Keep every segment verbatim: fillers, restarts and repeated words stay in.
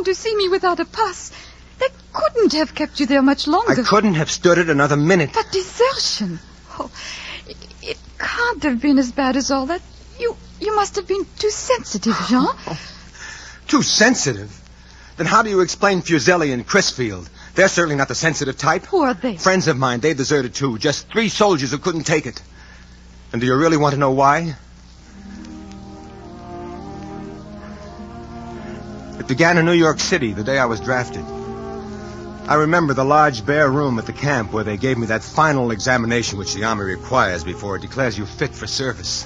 gone to see me without a pass. They couldn't have kept you there much longer. I couldn't have stood it another minute. But desertion. Oh, it, it can't have been as bad as all that. You you must have been too sensitive, Jean. Oh, too sensitive? Then how do you explain Fuseli and Crisfield? They're certainly not the sensitive type. Who are they? Friends of mine. They deserted too. Just three soldiers who couldn't take it. And do you really want to know why? It began in New York City the day I was drafted. I remember the large bare room at the camp where they gave me that final examination which the Army requires before it declares you fit for service.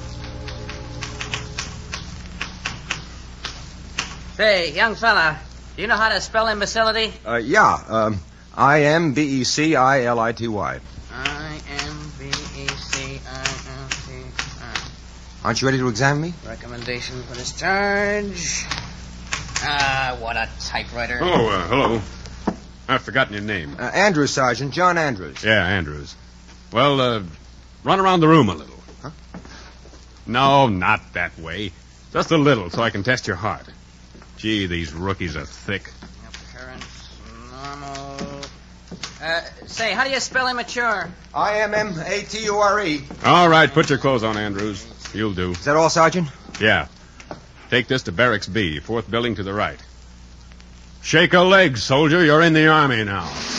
Say, young fella, do you know how to spell imbecility? Uh, yeah, um, I M B E C I L I T Y. I M B E C I L T Y. Aren't you ready to examine me? Recommendation for discharge. Ah, what a typewriter. Oh, uh, hello. I've forgotten your name. Uh, Andrews, Sergeant. John Andrews. Yeah, Andrews. Well, uh, run around the room a little. Huh? No, not that way. Just a little so I can test your heart. Gee, these rookies are thick. Appearance normal. Uh, say, how do you spell immature? I M M A T U R E. All right, put your clothes on, Andrews. You'll do. Is that all, Sergeant? Yeah. Take this to Barracks B, fourth building to the right. Shake a leg, soldier. You're in the Army now.